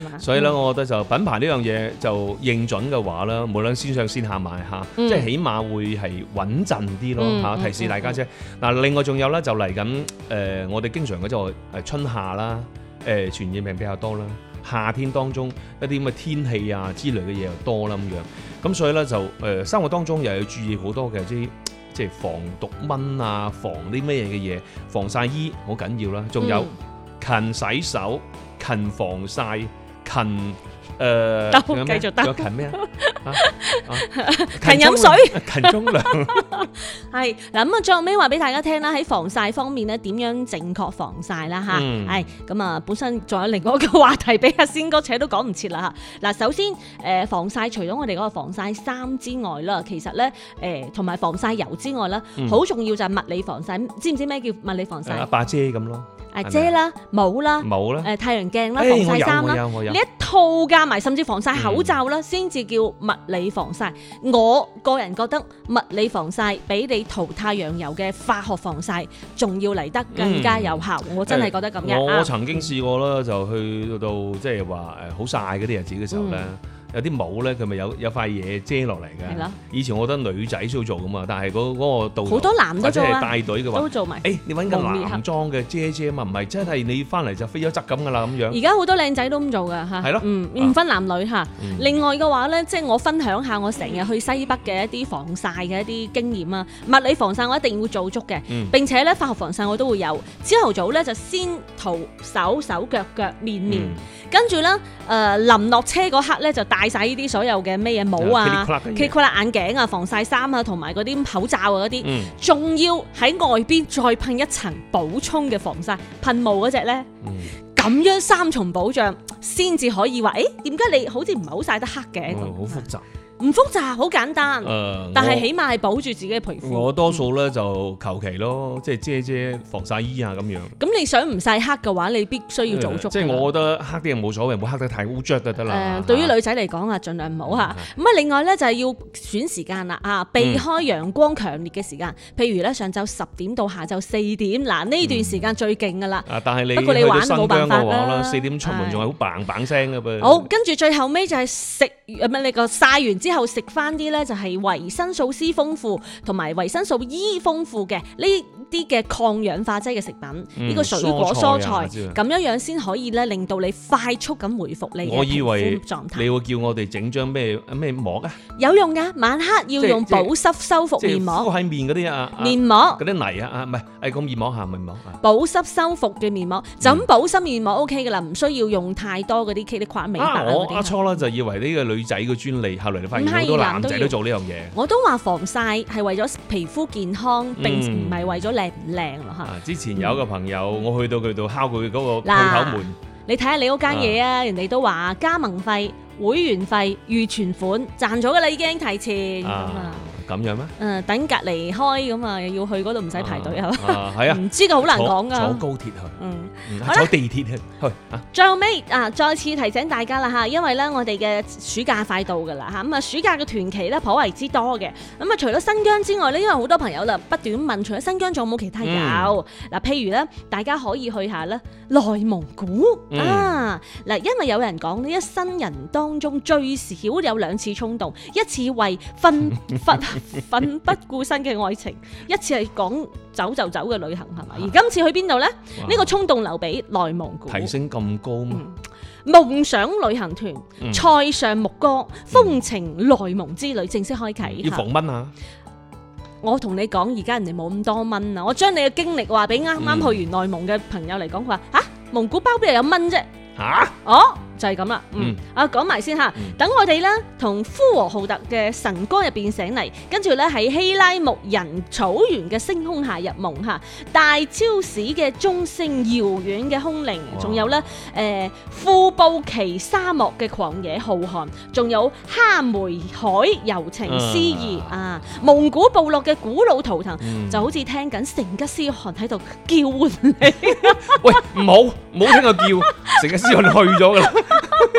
所以咧，我覺得就品牌呢樣嘢就認準嘅話咧，無論線上線下買嚇，即係起碼會係穩陣啲咯嚇。提示大家啫。嗱，另外仲有咧就嚟緊我哋經常嘅就係春夏啦，傳染病比較多啦。夏天當中一啲咁嘅天氣啊之類嘅嘢又多啦咁樣，咁所以咧就生活當中又要注意好多嘅即係防毒蚊啊，防啲咩嘅嘢，防曬衣好緊要啦，仲有勤洗手、勤防曬、勤繼續得， 勤咩啊？ 勤飲水、 勤沖涼。 係嗱咁啊，最後尾話俾大家聽啦，喺防曬方面咧，點樣正確防曬啦嚇？係咁啊，本身仲有另外一個話題俾阿仙哥扯都講唔切啦嚇。嗱，首先防曬除咗我哋嗰個防曬衫之外啦，其實咧同埋防曬油之外啦，好重要就係物理防曬。知唔知咩叫物理防曬？ 阿爸遮咁咯。 遮啦、帽啦、太陽鏡啦、防曬衫啦，呢一套加埋，甚至防曬口罩啦，先至叫物理防曬。我個人覺得物理防曬比你塗太陽油嘅化學防曬仲要嚟得更加有效。我真係覺得咁樣。 我曾經試過啦，就去到即係話好曬嗰啲日子嘅時候咧。有啲帽咧，佢咪有塊嘢遮落嚟嘅。以前我覺得女仔先要做噶嘛，但係嗰個道好多男都做啊， 帶隊嘅話都做埋。 你揾個男裝嘅遮嘛，唔係真係你翻嚟就飛咗質咁噶啦咁樣。 而家好多靚仔都咁做噶嚇。係咯，唔分男女嚇。另外嘅話咧，即係我分享下我成日去西北嘅一啲防曬嘅一啲經驗啊。物理防曬我一定會做足嘅，並且咧化學防曬我都會有。朝頭早咧就先塗手腳面，跟住咧臨落車嗰刻咧就戴晒呢啲所有嘅咩嘢帽啊、K 箍啦眼鏡啊、防曬衫啊，同埋嗰啲口罩啊嗰啲，仲要喺外邊再噴一層補充嘅防曬噴霧嗰隻咧，咁樣三重保障先至可以話，點解你好似唔係好曬得黑嘅？ 好複雜。 唔複雜，好簡單，但係起碼係保住自己嘅皮膚。 我多數咧就求其咯，即係遮防曬衣啊咁樣。 咁你想唔曬黑嘅話，你必須要做足。 即係我覺得黑啲嘢冇所謂，唔好黑得太污糟就得啦。 對於女仔嚟講啊，盡量唔好嚇。咁啊，另外咧就係要選時間啦，避開陽光強烈嘅時間，譬如咧上晝10點到下晝4點，嗱呢段時間最勁噶啦。 但係不過你玩冇辦法啦 ，4點出門仲係好嘭嘭聲嘅噃。 好，跟住最後尾就係食你個曬完之後食翻啲咧就係維生素 C 豐富同埋維生素 E 豐富嘅呢啲嘅抗氧化劑嘅食品，呢個水果蔬菜咁樣先可以咧令到你快速咁回復你嘅皮膚狀態。 你會叫我哋整張咩膜啊？ 有用噶，晚黑要用保濕修復面膜。 敷喺面嗰啲面膜嗰啲泥啊唔係個面膜嚇面膜。 保濕修復嘅面膜，就咁保濕面膜 OK 噶啦，唔需要用太多嗰啲 K 啲框美白嗰啲。 我初啦就以為呢個女仔嘅專利，後來你發現好多男仔都做呢樣嘢。 我都話防曬係為咗皮膚健康，並唔係為咗靚唔靚咯嚇。 之前有一個朋友，我去到佢度敲佢嗰個鋪頭門， 你睇下你嗰間嘢啊，人哋都話加盟費、會員費、預存款賺咗噶啦，已經提前咁啊。 咁樣咩？ 等隔離開咁啊，又要去嗰度唔使排隊係啊， 唔知個好難講噶。 坐高鐵去，坐地鐵去。 最後尾再次提醒大家啦嚇，因為咧我哋嘅暑假快到噶啦嚇，咁啊暑假嘅團期咧頗為之多嘅。咁啊除咗新疆之外咧，因為好多朋友啦不斷問，除咗新疆仲有冇其他有嗱？譬如咧，大家可以去下咧內蒙古嗱，因為有人講呢一生人當中最少有2次衝動，一次為奮不顧身嘅愛情，一次係講走就走嘅旅行，係嘛？而今次去邊度呢？呢個衝動留俾內蒙古。 提升咁高嘛？ 夢想旅行團，塞上牧歌，風情內蒙之旅正式開啟。 要防蚊啊！ 我同你講，而家人哋冇咁多蚊啊！我將你嘅經歷話俾啱啱去完內蒙嘅朋友嚟講，佢話蒙古包邊度有蚊啫？就係咁啦，講埋先嚇，等我哋咧同呼和浩特嘅晨光入邊醒嚟，跟住咧喺希拉木仁草原嘅星空下入夢嚇，大超市嘅鐘聲遙遠嘅空靈，仲有咧庫布奇沙漠嘅狂野浩瀚，仲有哈梅海柔情詩意蒙古部落嘅古老圖騰，就好似聽緊成吉思汗喺度叫喚你。 喂，唔好聽佢叫，成吉思汗去咗噶啦。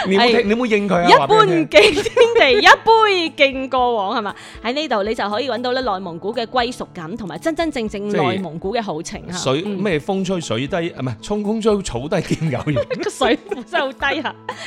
你冇應佢啊？ 一般敬天地，一杯敬過往係嘛？喺呢度你就可以揾到咧內蒙古嘅歸屬感，同埋真真正正內蒙古嘅豪情嚇。 水咩風吹水低，唔係衝風吹草低見有緣。 個水真係好低嚇。